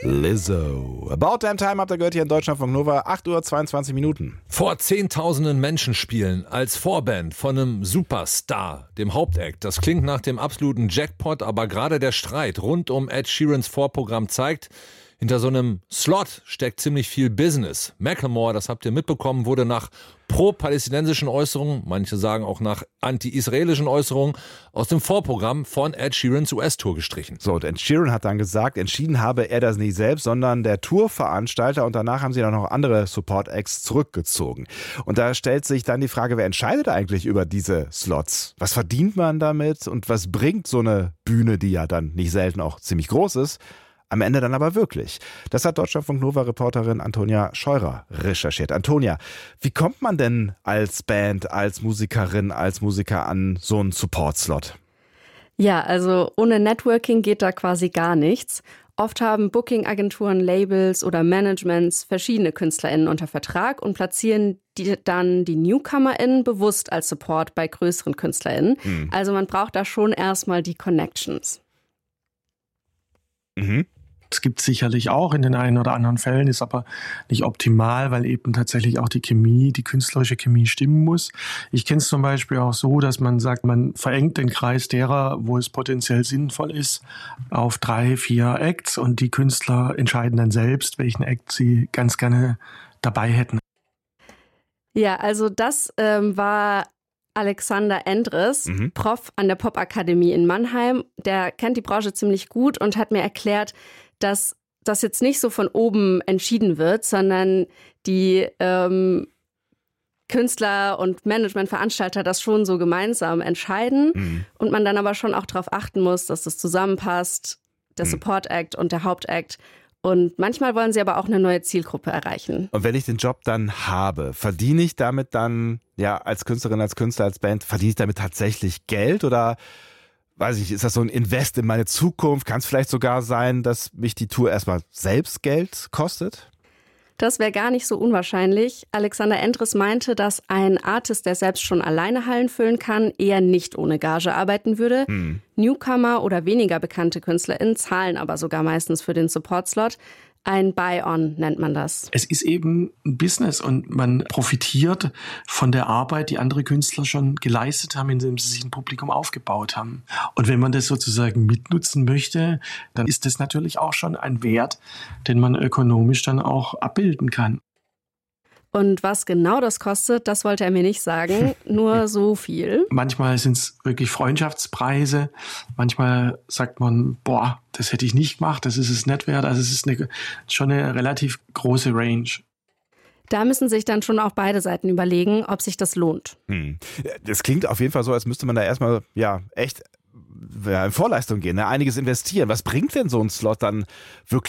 Lizzo. About Damn Time habt ihr gehört hier in Deutschlandfunk Nova, 8:22 Uhr. Vor Zehntausenden Menschen spielen als Vorband von einem Superstar, dem Hauptact. Das klingt nach dem absoluten Jackpot, aber gerade der Streit rund um Ed Sheerans Vorprogramm zeigt, hinter so einem Slot steckt ziemlich viel Business. Macklemore, das habt ihr mitbekommen, wurde nach pro-palästinensischen Äußerungen, manche sagen auch nach anti-israelischen Äußerungen, aus dem Vorprogramm von Ed Sheerans US-Tour gestrichen. So, und Ed Sheeran hat dann gesagt, entschieden habe er das nicht selbst, sondern der Tourveranstalter, und danach haben sie dann noch andere Support-Acts zurückgezogen. Und da stellt sich dann die Frage, wer entscheidet eigentlich über diese Slots? Was verdient man damit und was bringt so eine Bühne, die ja dann nicht selten auch ziemlich groß ist, am Ende dann aber wirklich? Das hat Deutschlandfunk Nova-Reporterin Antonia Scheurer recherchiert. Antonia, wie kommt man denn als Band, als Musikerin, als Musiker an so einen Support-Slot? Ja, also ohne Networking geht da quasi gar nichts. Oft haben Booking-Agenturen, Labels oder Managements verschiedene KünstlerInnen unter Vertrag und platzieren dann die NewcomerInnen bewusst als Support bei größeren KünstlerInnen. Also man braucht da schon erstmal die Connections. Es gibt sicherlich auch in den einen oder anderen Fällen, ist aber nicht optimal, weil eben tatsächlich auch die künstlerische Chemie stimmen muss. Ich kenne es zum Beispiel auch so, dass man sagt, man verengt den Kreis derer, wo es potenziell sinnvoll ist, auf 3, 4 Acts und die Künstler entscheiden dann selbst, welchen Act sie ganz gerne dabei hätten. Ja, also das war Alexander Endres, Prof an der Popakademie in Mannheim. Der kennt die Branche ziemlich gut und hat mir erklärt, dass das jetzt nicht so von oben entschieden wird, sondern die Künstler und Managementveranstalter das schon so gemeinsam entscheiden und man dann aber schon auch darauf achten muss, dass das zusammenpasst, der Support Act und der Hauptact. Und manchmal wollen sie aber auch eine neue Zielgruppe erreichen. Und wenn ich den Job dann habe, verdiene ich damit dann, ja, als Künstlerin, als Künstler, als Band, verdiene ich damit tatsächlich Geld oder, weiß ich, ist das so ein Invest in meine Zukunft? Kann es vielleicht sogar sein, dass mich die Tour erstmal selbst Geld kostet? Das wäre gar nicht so unwahrscheinlich. Alexander Endres meinte, dass ein Artist, der selbst schon alleine Hallen füllen kann, eher nicht ohne Gage arbeiten würde. Newcomer oder weniger bekannte KünstlerInnen zahlen aber sogar meistens für den Support-Slot. Ein Buy-on nennt man das. Es ist eben ein Business und man profitiert von der Arbeit, die andere Künstler schon geleistet haben, indem sie sich ein Publikum aufgebaut haben. Und wenn man das sozusagen mitnutzen möchte, dann ist das natürlich auch schon ein Wert, den man ökonomisch dann auch abbilden kann. Und was genau das kostet, das wollte er mir nicht sagen, nur so viel. Manchmal sind es wirklich Freundschaftspreise, manchmal sagt man, boah, das hätte ich nicht gemacht, das ist es nicht wert. Also es ist schon eine relativ große Range. Da müssen sich dann schon auch beide Seiten überlegen, ob sich das lohnt. Das klingt auf jeden Fall so, als müsste man da erstmal echt in Vorleistung gehen, ne? Einiges investieren. Was bringt denn so ein Slot dann wirklich